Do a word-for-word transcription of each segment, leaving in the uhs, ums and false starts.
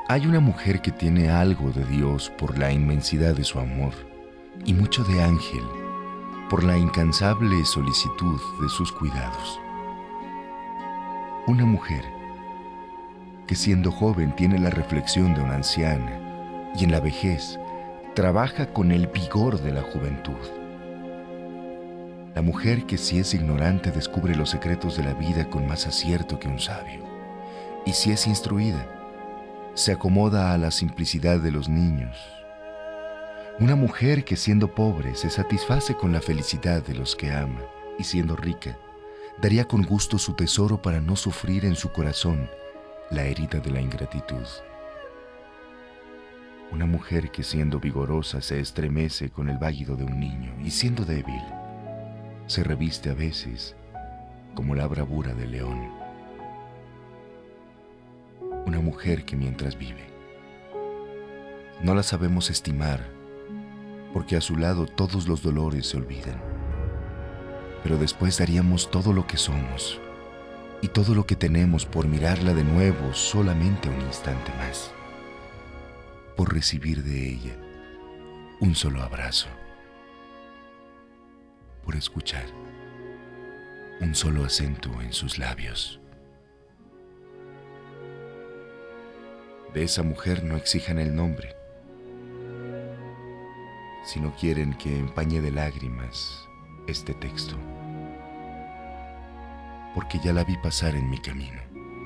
Hay una mujer que tiene algo de Dios por la inmensidad de su amor y mucho de ángel por la incansable solicitud de sus cuidados. Una mujer que siendo joven tiene la reflexión de una anciana y en la vejez trabaja con el vigor de la juventud. La mujer que si es ignorante descubre los secretos de la vida con más acierto que un sabio, y si es instruida, se acomoda a la simplicidad de los niños. Una mujer que siendo pobre se satisface con la felicidad de los que ama, y siendo rica, daría con gusto su tesoro para no sufrir en su corazón la herida de la ingratitud. Una mujer que siendo vigorosa se estremece con el váguido de un niño, y siendo débil, se reviste a veces como la bravura del león. Una mujer que mientras vive, no la sabemos estimar, porque a su lado todos los dolores se olvidan. Pero después daríamos todo lo que somos y todo lo que tenemos por mirarla de nuevo solamente un instante más, por recibir de ella un solo abrazo, por escuchar un solo acento en sus labios. De esa mujer no exijan el nombre, si no quieren que empañe de lágrimas este texto, porque ya la vi pasar en mi camino.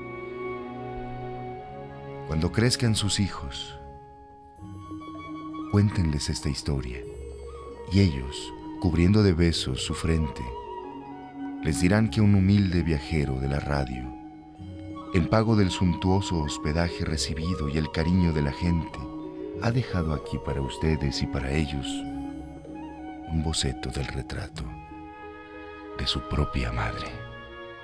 Cuando crezcan sus hijos, cuéntenles esta historia, y ellos, cubriendo de besos su frente, les dirán que un humilde viajero de la radio, en pago del suntuoso hospedaje recibido y el cariño de la gente, ha dejado aquí para ustedes y para ellos un boceto del retrato de su propia madre.